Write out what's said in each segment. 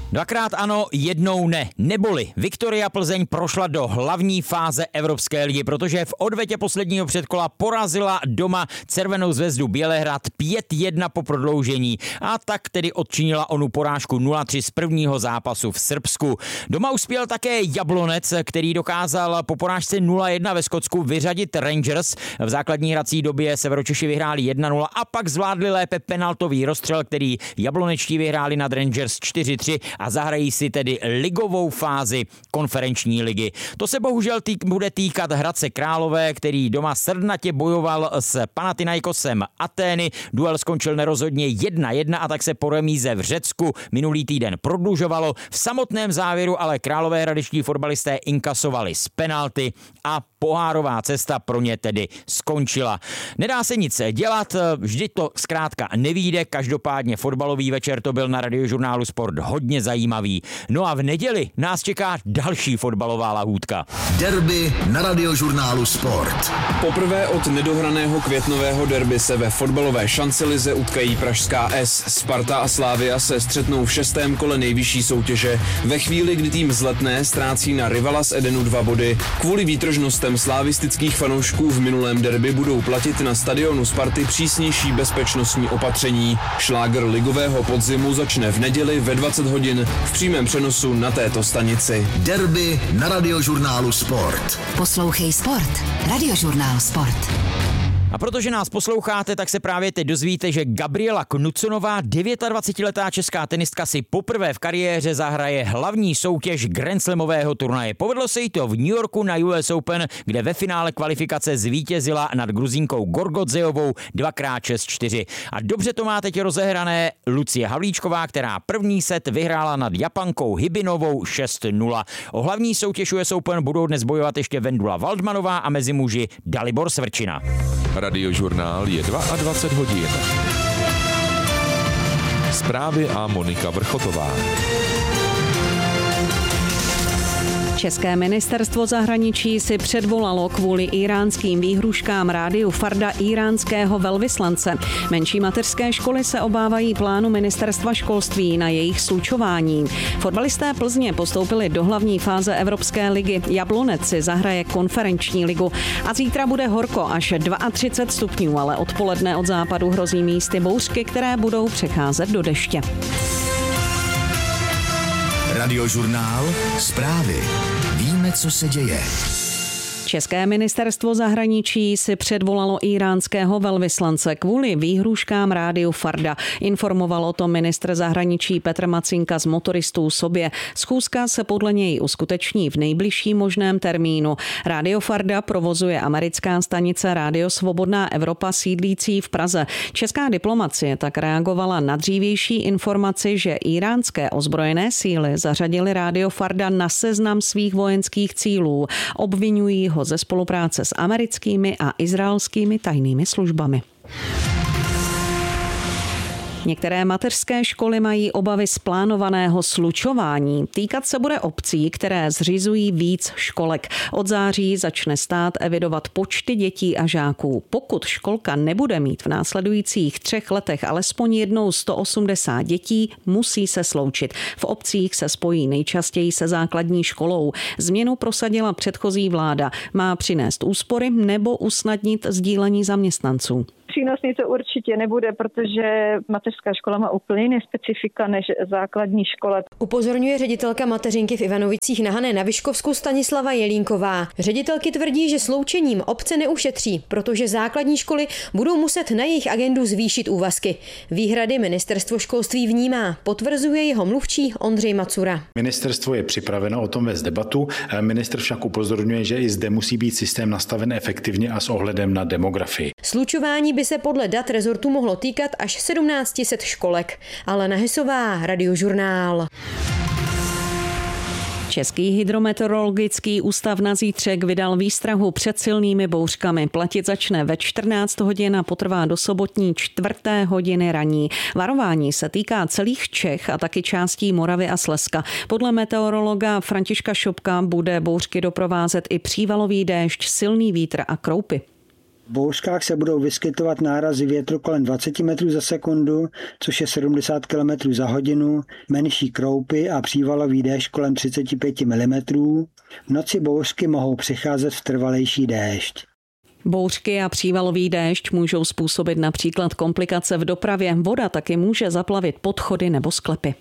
Dvakrát ano, jednou ne. Neboli Viktoria Plzeň prošla do hlavní fáze Evropské ligy, protože v odvetě posledního předkola porazila doma Červenou zvezdu Bělehrad 5-1 po prodloužení a tak tedy odčinila onu porážku 0-3 z prvního zápasu v Srbsku. Doma uspěl také Jablonec, který dokázal po porážce 0-1 ve Skotsku vyřadit Rangers. V základní hrací době Severočeši vyhráli 1-0 a pak zvládli lépe penaltový rozstřel, který jablonečtí vyhráli nad Rangers 4-3 a zahrají si tedy ligovou fázi konferenční ligy. To se bohužel bude týkat Hradce Králové, který doma srdnatě bojoval s Panathinaikosem Atény. Duel skončil nerozhodně 1-1 a tak se po remíze v Řecku minulý týden prodlužovalo. V samotném závěru ale královéhradeští fotbalisté inkasovali z penalty a pohárová cesta pro ně tedy skončila. Nedá se nic dělat, vždy to zkrátka nevyjde, každopádně fotbalový večer to byl na Radiožurnálu Sport hodně zajímavý. No a v neděli nás čeká další fotbalová lahůdka. Derby na Radiožurnálu Sport. Poprvé od nedohraného květnového derby se ve fotbalové šancelize utkají pražská S. Sparta a Slavia se střetnou v 6. kole nejvyšší soutěže. Ve chvíli, kdy tým z Letné ztrácí na rivala z Edenu 2 body. Kvůli výtržnostem slavistických fanoušků v minulém derby budou platit na stadionu Sparty přísnější bezpečnostní opatření. Šláger ligového podzimu začne v neděli ve 20 hodin v přímém přenosu na této stanici. Derby na Radiožurnálu Sport. Poslouchej Sport. Radiožurnál Sport. A protože nás posloucháte, tak se právě teď dozvíte, že Gabriela Knuconová, 29letá česká tenistka, si poprvé v kariéře zahraje hlavní soutěž grandslamového turnaje. Povedlo se jí to v New Yorku na US Open, kde ve finále kvalifikace zvítězila nad Gruzínkou Gorgodzejovou 2x6-4. A dobře to má teď rozehrané Lucie Havlíčková, která první set vyhrála nad Japankou Hybinovou 6-0. O hlavní soutěž US Open budou dnes bojovat ještě Vendula Waldmanová a mezi muži Dalibor Svrčina. Radiožurnál je 22 hodin. Zprávy a Monika Vrchotová. České ministerstvo zahraničí si předvolalo kvůli íránským výhruškám rádiu Farda íránského velvyslance. Menší mateřské školy se obávají plánu ministerstva školství na jejich slučování. Fotbalisté Plzně postoupili do hlavní fáze Evropské ligy. Jablonec si zahraje konferenční ligu. A zítra bude horko až 32 stupňů, ale odpoledne od západu hrozí místy bouřky, které budou přecházet do deště. Radiožurnál Zprávy. Víme, co se děje. České ministerstvo zahraničí si předvolalo íránského velvyslance kvůli výhruškám rádiu Farda. Informoval o tom ministr zahraničí Petr Macinka z Motoristů Sobě. Schůzka se podle něj uskuteční v nejbližším možném termínu. Rádio Farda provozuje americká stanice Rádio Svobodná Evropa sídlící v Praze. Česká diplomacie tak reagovala na dřívější informaci, že íránské ozbrojené síly zařadily rádio Farda na seznam svých vojenských cílů. Obvinují ho ze spolupráce s americkými a izraelskými tajnými službami. Některé mateřské školy mají obavy z plánovaného slučování. Týkat se bude obcí, které zřizují víc školek. Od září začne stát evidovat počty dětí a žáků. Pokud školka nebude mít v následujících 3 letech alespoň jednou 180 dětí, musí se sloučit. V obcích se spojí nejčastěji se základní školou. Změnu prosadila předchozí vláda. Má přinést úspory nebo usnadnit sdílení zaměstnanců. Přínosný to určitě nebude, protože mateřská škola má úplně jiné specifika než základní škola. Upozorňuje ředitelka mateřinky v Ivanovicích na Hané na Vyškovsku Stanislava Jelínková. Ředitelky tvrdí, že sloučením obce neušetří, protože základní školy budou muset na jejich agendu zvýšit úvazky. Výhrady ministerstvo školství vnímá, potvrzuje jeho mluvčí Ondřej Macura. Ministerstvo je připraveno o tom vést debatu, ministr však upozorňuje, že i zde musí být systém nastaven efektivně a s ohledem na demografii. Slučování by se podle dat rezortu mohlo týkat až 1700 školek. Alena Hesová, Radiožurnál. Český hydrometeorologický ústav na zítřek vydal výstrahu před silnými bouřkami. Platit začne ve 14 hodin a potrvá do sobotní 4. hodiny raní. Varování se týká celých Čech a taky částí Moravy a Slezska. Podle meteorologa Františka Šopka bude bouřky doprovázet i přívalový déšť, silný vítr a kroupy. V bouřkách se budou vyskytovat nárazy větru kolem 20 metrů za sekundu, což je 70 km za hodinu, menší kroupy a přívalový déšť kolem 35 mm. V noci bouřky mohou přicházet v trvalejší déšť. Bouřky a přívalový déšť můžou způsobit například komplikace v dopravě. Voda taky může zaplavit podchody nebo sklepy.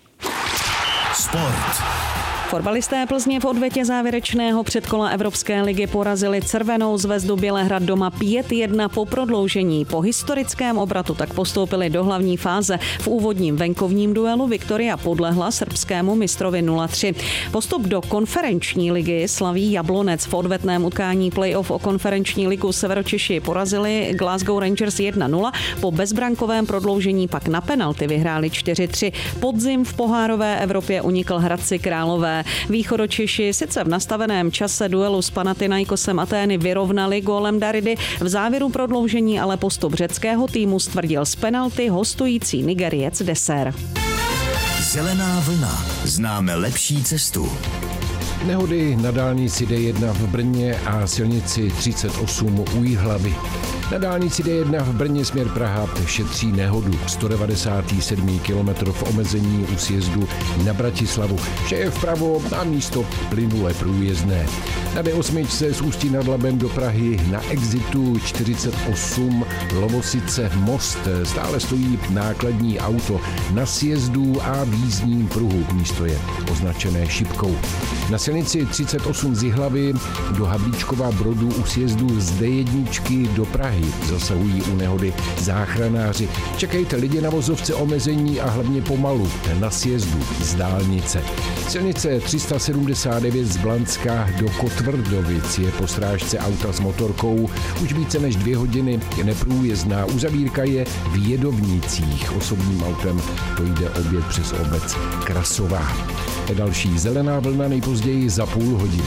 Sport. Fotbalisté Plzně v odvetě závěrečného předkola Evropské ligy porazili Crvenou zvezdu Bělehrad doma 5-1 po prodloužení. Po historickém obratu tak postoupili do hlavní fáze. V úvodním venkovním duelu Viktoria podlehla srbskému mistrovi 0-3. Postup do konferenční ligy slaví Jablonec. V odvetném utkání playoff o konferenční ligu Severočeši porazili Glasgow Rangers 1-0. Po bezbrankovém prodloužení pak na penalty vyhráli 4-3. Podzim v pohárové Evropě unikl Hradci Králové. Východočeši sice v nastaveném čase duelu s Panathinaikosem Atény vyrovnali gólem Daridy, v závěru prodloužení ale postup řeckého týmu stvrdil z penalty hostující Nigeriec Deser. Zelená vlna. Známe lepší cestu. Nehody na dálnici D1 v Brně a silnici 38 u Jihlavy. Na dálnici D1 v Brně směr Praha šetří nehodu. 197. kilometr v omezení u sjezdu na Bratislavu. Vše je vpravo a místo plynule průjezdné. Na D8 z Ústí nad Labem do Prahy na exitu 48 Lovosice Most stále stojí nákladní auto na sjezdu a v jízdním pruhu. Místo je označené šipkou. Na silnici 38 z Jihlavy do Havlíčkova Brodu u sjezdu z D1 do Prahy zasahují u nehody záchranáři. Čekejte lidi na vozovce omezení a hlavně pomalu na sjezdu z dálnice. Silnice 379 z Blanska do Kotvrdovic je po strážce auta s motorkou už více než 2 hodiny neprůjezdná. Uzavírka je v Jedovnicích. Osobním autem to jde obět přes obec Krasová. Další zelená vlna nejpozději za půl hodiny.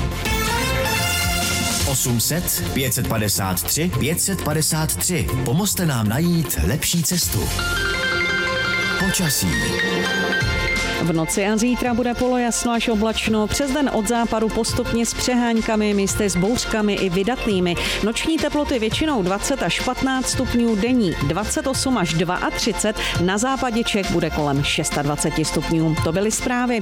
800 553 553. Pomozte nám najít lepší cestu. Počasí. V noci a zítra bude polojasno až oblačno. Přes den od západu postupně s přeháňkami, místy s bouřkami i vydatnými. Noční teploty většinou 20 až 15 stupňů, denní 28 až 32. Na západě Čech bude kolem 26 stupňů. To byly zprávy.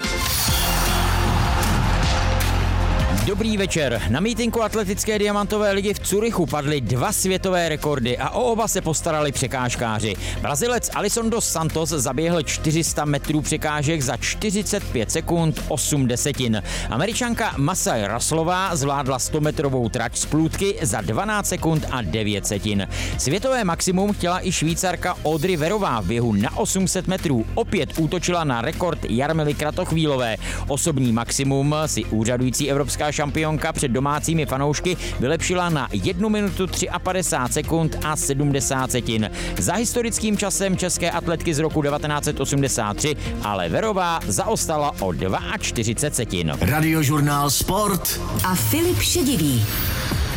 Dobrý večer. Na mítinku atletické diamantové ligy v Curychu padly 2 světové rekordy a o oba se postarali překážkáři. Brazilec Alisson dos Santos zaběhl 400 metrů překážek za 45 sekund 8 desetin. Američanka Masai Raslová zvládla 100-metrovou trať z plůtky za 12 sekund a 9 setin. Světové maximum chtěla i Švýcarka Audrey Verová v běhu na 800 metrů. Opět útočila na rekord Jarmily Kratochvílové. Osobní maximum si úřadující evropská šampionka před domácími fanoušky vylepšila na 1 minutu 53 sekund a 70 setin. Za historickým časem české atletky z roku 1983 ale Verová zaostala o 42 setin. Radiožurnál Sport a Filip Šedivý.